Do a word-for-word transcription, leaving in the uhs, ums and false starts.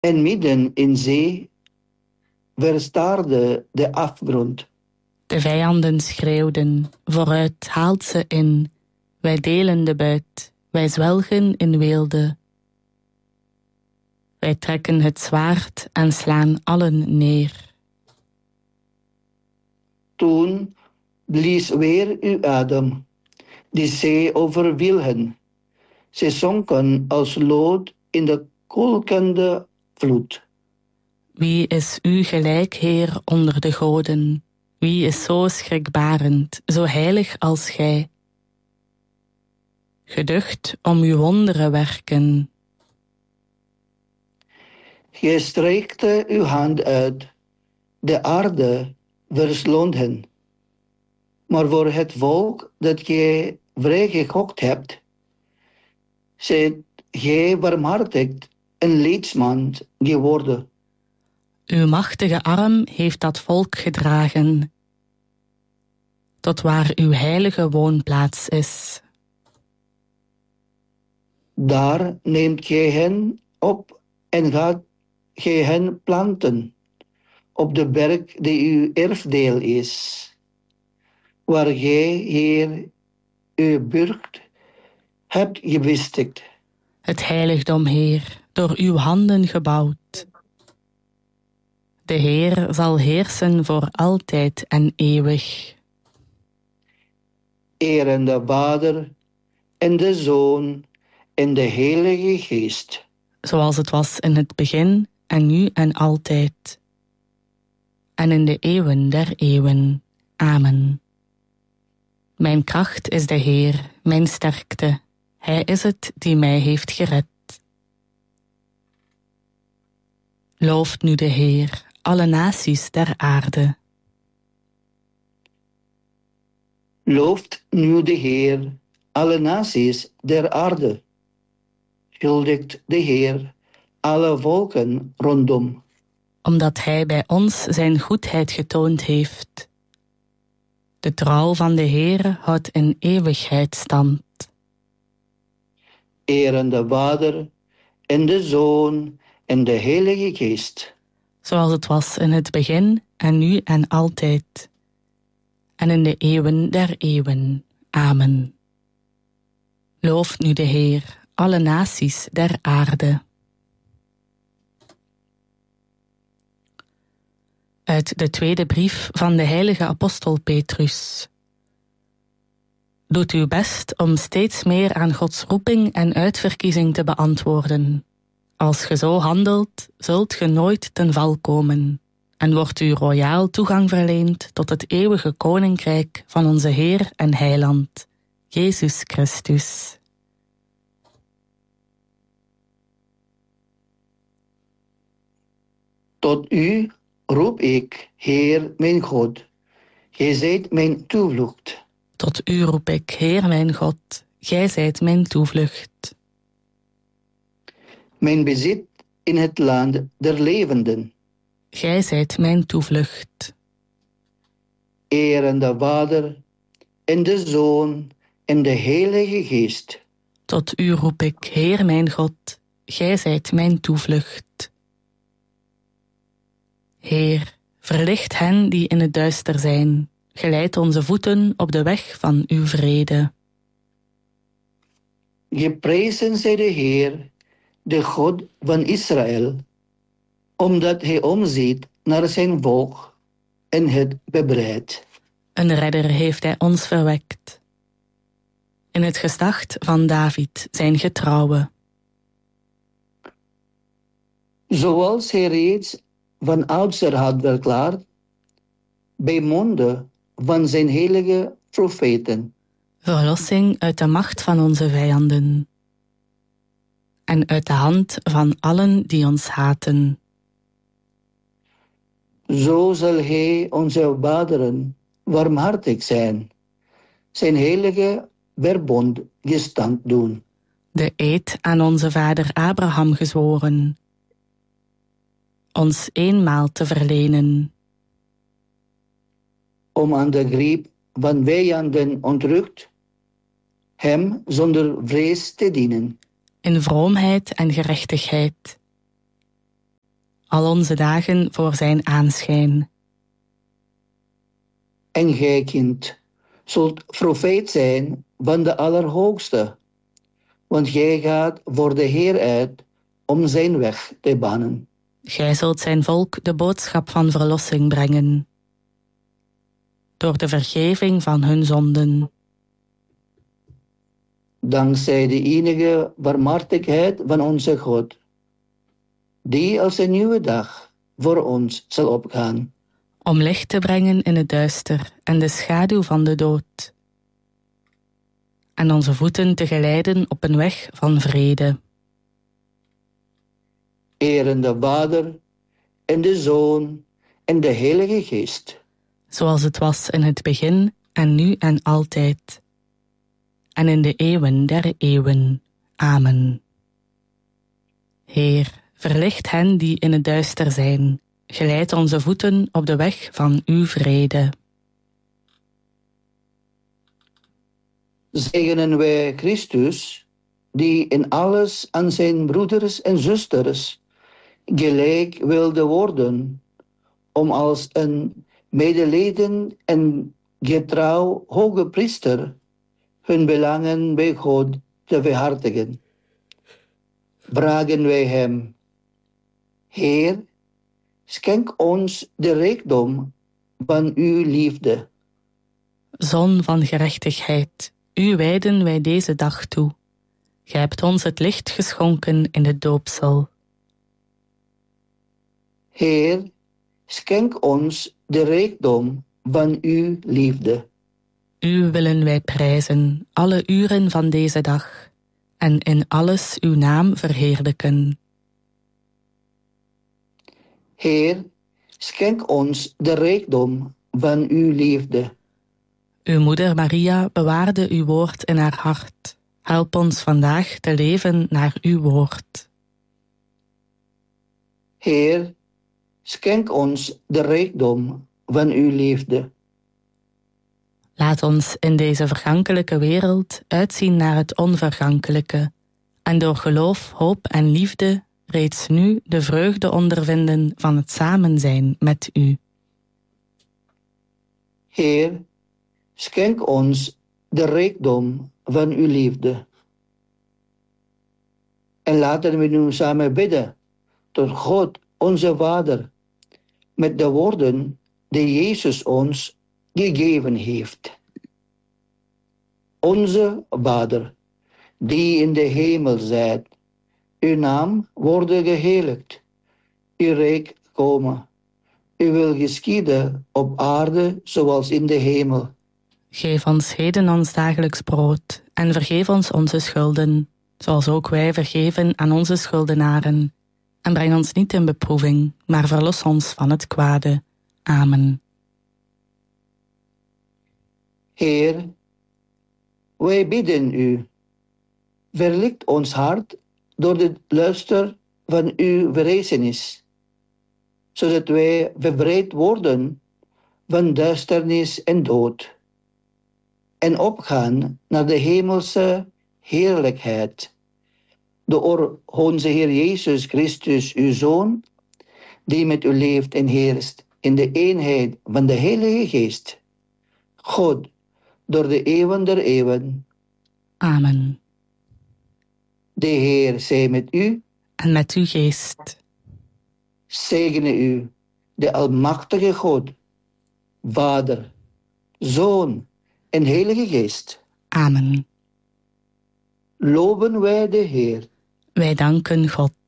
En midden in zee verstaarde de afgrond. De vijanden schreeuwden, vooruit haalt ze in. Wij delen de buit, wij zwelgen in weelde. Wij trekken het zwaard en slaan allen neer. Toen blies weer uw adem, die zee overviel hen. Ze zonken als lood in de kolkende vloed. Wie is u gelijk, Heer, onder de goden? Wie is zo schrikbarend, zo heilig als gij? Geducht om uw wonderen werken. Gij strekte uw hand uit, de aarde verslond hen. Maar voor het volk dat gij vrijgekocht hebt, zijt gij barmhartig een leidsman geworden. Uw machtige arm heeft dat volk gedragen, tot waar uw heilige woonplaats is. Daar neemt gij hen op en gaat gij hen planten, op de berg die uw erfdeel is, waar gij, Heer, uw burcht hebt gevestigd. Het heiligdom, Heer, door uw handen gebouwd. De Heer zal heersen voor altijd en eeuwig. Eren de Vader en de Zoon en de Heilige Geest. Zoals het was in het begin en nu en altijd. En in de eeuwen der eeuwen. Amen. Mijn kracht is de Heer, mijn sterkte. Hij is het die mij heeft gered. Looft nu de Heer, alle naties der aarde. Looft nu de Heer, alle naties der aarde. Huldigt de Heer, alle volken rondom. Omdat hij bij ons zijn goedheid getoond heeft. De trouw van de Heer houdt in eeuwigheid stand. Eren de Vader en de Zoon en de Heilige Geest. Zoals het was in het begin en nu en altijd. En in de eeuwen der eeuwen. Amen. Looft nu de Heer, alle naties der aarde. Uit de tweede brief van de heilige apostel Petrus. Doet uw best om steeds meer aan Gods roeping en uitverkiezing te beantwoorden. Als ge zo handelt, zult ge nooit ten val komen en wordt u royaal toegang verleend tot het eeuwige koninkrijk van onze Heer en Heiland, Jezus Christus. Tot u roep ik, Heer mijn God, gij zijt mijn toevlucht. Tot u roep ik, Heer mijn God, gij zijt mijn toevlucht. Mijn bezit in het land der levenden. Gij zijt mijn toevlucht. Eren de Vader en de Zoon en de Heilige Geest. Tot u roep ik, Heer mijn God, gij zijt mijn toevlucht. Heer, verlicht hen die in het duister zijn. Geleid onze voeten op de weg van uw vrede. Geprezen zij de Heer, de God van Israël, omdat hij omziet naar zijn volk en het bevrijdt. Een redder heeft hij ons verwekt. In het geslacht van David zijn getrouwe. Zoals hij reeds van oudsher had verklaard, bij monde van zijn heilige profeten. Verlossing uit de macht van onze vijanden. En uit de hand van allen die ons haten. Zo zal hij onze vaderen warmhartig zijn, zijn heilige verbond gestand doen. De eed aan onze vader Abraham gezworen, ons eenmaal te verlenen. Om aan de greep van vijanden ontrukt, hem zonder vrees te dienen. In vroomheid en gerechtigheid. al onze dagen voor zijn aanschijn. En gij, kind, zult profeet zijn van de Allerhoogste, want gij gaat voor de Heer uit om zijn weg te banen. Gij zult zijn volk de boodschap van verlossing brengen, door de vergeving van hun zonden. Dankzij de enige barmhartigheid van onze God, die als een nieuwe dag voor ons zal opgaan. Om licht te brengen in het duister en de schaduw van de dood. En onze voeten te geleiden op een weg van vrede. Eren de Vader en de Zoon en de Heilige Geest. Zoals het was in het begin en nu en altijd. En in de eeuwen der eeuwen. Amen. Heer, verlicht hen die in het duister zijn. Geleid onze voeten op de weg van uw vrede. Zegenen wij Christus, die in alles aan zijn broeders en zusters gelijk wilde worden, om als een medeleden en getrouw hoge priester hun belangen bij God te behartigen. Vragen wij hem: Heer, schenk ons de rijkdom van uw liefde. Zon van gerechtigheid, u wijden wij deze dag toe. Gij hebt ons het licht geschonken in het doopsel. Heer, schenk ons de rijkdom van uw liefde. U willen wij prijzen, alle uren van deze dag, en in alles uw naam verheerlijken. Heer, schenk ons de rijkdom van uw liefde. Uw moeder Maria bewaarde uw woord in haar hart. Help ons vandaag te leven naar uw woord. Heer, schenk ons de rijkdom van uw liefde. Laat ons in deze vergankelijke wereld uitzien naar het onvergankelijke, en door geloof, hoop en liefde reeds nu de vreugde ondervinden van het samen zijn met u. Heer, schenk ons de rijkdom van uw liefde. En laten we nu samen bidden tot God, onze Vader, met de woorden die Jezus ons gegeven heeft. Onze Vader, die in de hemel zijt, uw naam worden geheiligd, uw rijk komen, uw wil geschieden op aarde zoals in de hemel. Geef ons heden ons dagelijks brood en vergeef ons onze schulden, zoals ook wij vergeven aan onze schuldenaren. En breng ons niet in beproeving, maar verlos ons van het kwade. Amen. Heer, wij bidden u, verlicht ons hart door de luister van uw verrijzenis, zodat wij bevrijd worden van duisternis en dood, en opgaan naar de hemelse heerlijkheid, door onze Heer Jezus Christus, uw Zoon, die met u leeft en heerst in de eenheid van de Heilige Geest, God, door de eeuwen der eeuwen. Amen. De Heer zij met u. En met uw geest. Zegene u, de Almachtige God, Vader, Zoon en Heilige Geest. Amen. Loven wij de Heer. Wij danken God.